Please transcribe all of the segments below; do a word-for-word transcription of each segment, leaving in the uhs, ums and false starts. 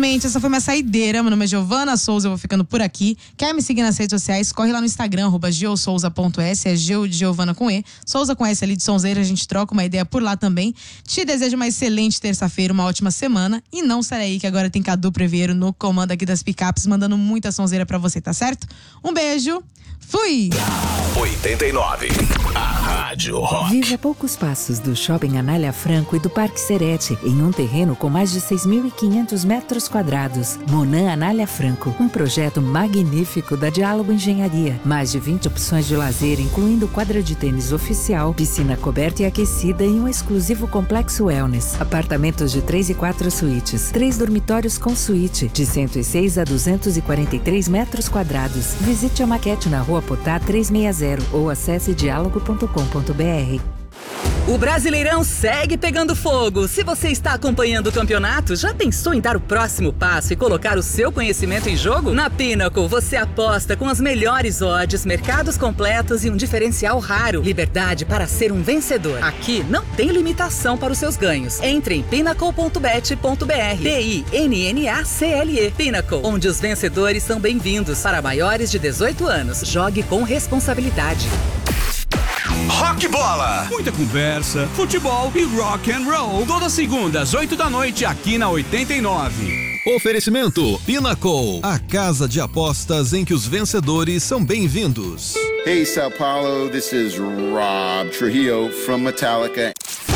Gente, essa foi minha saideira. Meu nome é Giovana Souza, eu vou ficando por aqui. Quer me seguir nas redes sociais? Corre lá no Instagram, arroba geosouza ponto s, é Geo de Giovana com E, Souza com S ali de sonzeira, a gente troca uma ideia por lá também. Te desejo uma excelente terça-feira, uma ótima semana. E não sai aí que agora tem Cadu Preveiro no comando aqui das picapes, mandando muita sonzeira pra você, tá certo? Um beijo, fui! oitenta e nove, a Rádio Rock. Vive a poucos passos do Shopping Anália Franco e do Parque Serete, em um terreno com mais de seis mil e quinhentos metros quadrados. Monan Anália Franco, um projeto magnífico da Diálogo Engenharia. Mais de vinte opções de lazer, incluindo quadra de tênis oficial, piscina coberta e aquecida e um exclusivo complexo wellness. Apartamentos de três e quatro suítes, três dormitórios com suíte, de cento e seis a duzentos e quarenta e três metros quadrados. Visite a maquete na Rua Potá trezentos e sessenta ou acesse diálogo ponto com ponto b r. O Brasileirão segue pegando fogo. Se você está acompanhando o campeonato, já pensou em dar o próximo passo e colocar o seu conhecimento em jogo? Na Pinnacle, você aposta com as melhores odds, mercados completos e um diferencial raro. Liberdade para ser um vencedor. Aqui não tem limitação para os seus ganhos. Entre em pinnacle ponto bet ponto b r. P I N N A C L E. Pinnacle, onde os vencedores são bem-vindos. Para maiores de dezoito anos, jogue com responsabilidade. Rock Bola. Muita conversa, futebol e rock and roll. Todas segundas, oito da noite, aqui na oitenta e nove. Oferecimento Pinnacle, a casa de apostas em que os vencedores são bem-vindos. Hey, Sao Paulo, this is Rob Trujillo from Metallica.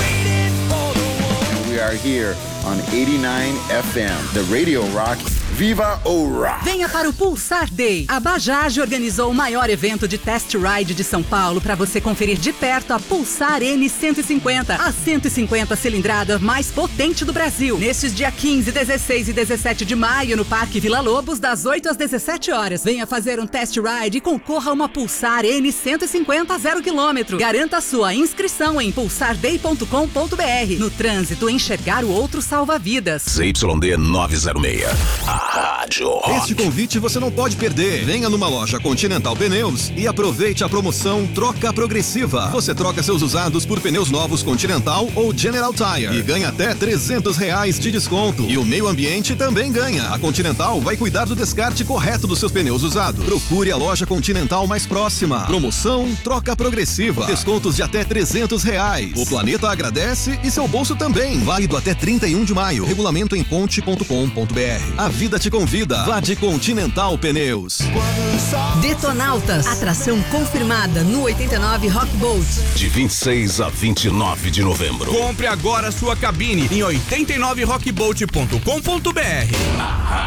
And we are here on eighty-nine F M, the Radio Rock. Viva o Rock! Venha para o Pulsar Day. A Bajaj organizou o maior evento de test ride de São Paulo para você conferir de perto a Pulsar N cento e cinquenta, a cento e cinquenta cilindrada mais potente do Brasil. Nestes dia quinze, dezesseis e dezessete de maio no Parque Vila Lobos, das oito às dezessete horas. Venha fazer um test ride e concorra a uma Pulsar N cento e cinquenta zero quilômetro. Garanta sua inscrição em pulsar day ponto com ponto b r. No trânsito, enxergar o outro salva vidas. Z Y D novecentos e seis. Rádio Rock. Este convite você não pode perder. Venha numa loja Continental Pneus e aproveite a promoção Troca Progressiva. Você troca seus usados por pneus novos Continental ou General Tire e ganha até trezentos reais de desconto. E o meio ambiente também ganha. A Continental vai cuidar do descarte correto dos seus pneus usados. Procure a loja Continental mais próxima. Promoção Troca Progressiva. Descontos de até trezentos reais. O planeta agradece e seu bolso também. Válido até trinta e um de maio. Regulamento em ponte ponto com ponto b r. A vida te convida. Vá de Continental Pneus. Detonautas, atração confirmada no oitenta e nove Rock Boat. De vinte e seis a vinte e nove de novembro. Compre agora sua cabine em oitenta e nove rock boat ponto com ponto b r.